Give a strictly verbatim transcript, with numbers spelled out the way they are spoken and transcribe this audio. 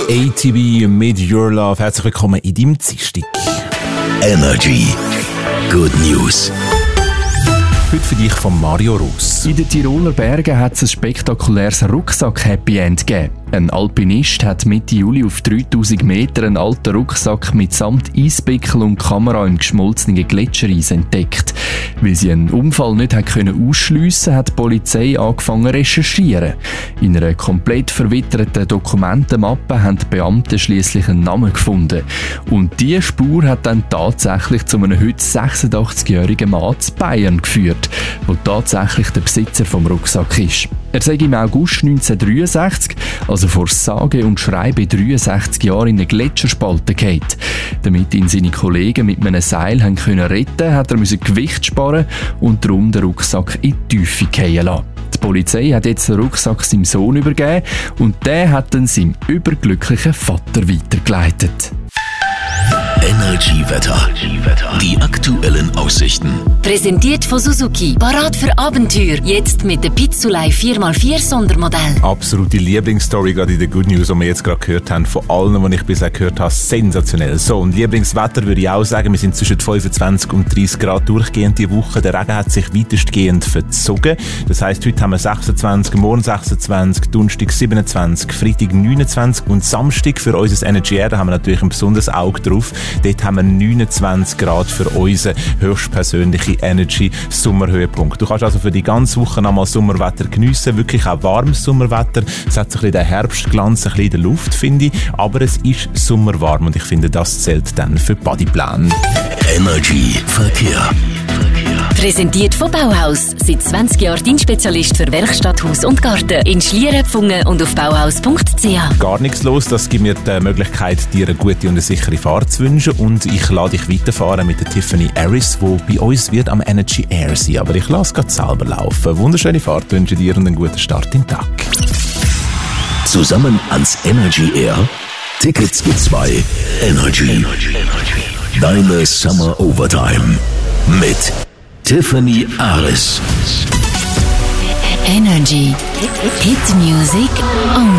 A T B mit Your Love. Herzlich willkommen in deinem Dienstag. Energy. Good News. Heute für dich von Mario Rus. In den Tiroler Bergen hat es ein spektakuläres Rucksack-Happy End gegeben. Ein Alpinist hat Mitte Juli auf dreitausend Meter einen alten Rucksack mitsamt Eispickel und Kamera im geschmolzenen Gletschereis entdeckt. Weil sie einen Unfall nicht hat können ausschliessen, hat die Polizei angefangen zu recherchieren. In einer komplett verwitterten Dokumentenmappe haben die Beamten schliesslich einen Namen gefunden. Und diese Spur hat dann tatsächlich zu einem heute sechsundachtzigjährigen Mann zu Bayern geführt, der tatsächlich der Besitzer vom Rucksack ist. Er sei im August neunzehnhundertdreiundsechzig, also vor sage und schreibe dreiundsechzig Jahren, in eine Gletscherspalte gefallen. Damit ihn seine Kollegen mit einem Seil haben können retten, hat er müssen Gewicht sparen und darum den Rucksack in die Tiefe fallen lassen. Die Polizei hat jetzt den Rucksack seinem Sohn übergeben und der hat ihn seinem überglücklichen Vater weitergeleitet. Energy Wetter. Die aktuellen Aussichten. Präsentiert von Suzuki. Parat für Abenteuer. Jetzt mit der Pizzulei vier mal vier Sondermodell. Absolute Lieblingsstory gerade in der Good News, die wir jetzt gerade gehört haben. Von allen, die ich bisher gehört habe, sensationell. So, und Lieblingswetter würde ich auch sagen, wir sind zwischen fünfundzwanzig und dreißig Grad durchgehend die Woche. Der Regen hat sich weitestgehend verzogen. Das heisst, heute haben wir sechsundzwanzig, morgen sechsundzwanzig, Donnerstag siebenundzwanzig, Freitag neunundzwanzig und Samstag für unser Energy Air, da haben wir natürlich ein besonderes Auge drauf. Dort haben wir neunundzwanzig Grad für unseren höchstpersönlichen Energy-Sommerhöhepunkt. Du kannst also für die ganze Woche nochmal Sommerwetter geniessen, wirklich auch warmes Sommerwetter. Es hat so ein bisschen den Herbstglanz ein bisschen in der Luft, finde ich, aber es ist sommerwarm und ich finde, das zählt dann für Bodyplan. Energy Verkehr. Präsentiert von Bauhaus. Seit zwanzig Jahren dein Spezialist für Werkstatt, Haus und Garten. In Schlieren, Pfungen und auf bauhaus punkt c h. Gar nichts los, das gibt mir die Möglichkeit, dir eine gute und eine sichere Fahrt zu wünschen. Und ich lade dich weiterfahren mit der Tiffany Harris, die bei uns wird am Energy Air sein. Aber ich lasse gerade selber laufen. Wunderschöne Fahrt wünsche dir und einen guten Start in den Tag. Zusammen ans Energy Air. Tickets gibt's bei Energy. Deine Summer Overtime. Mit Tiffany Harris. Energy. Hit Music on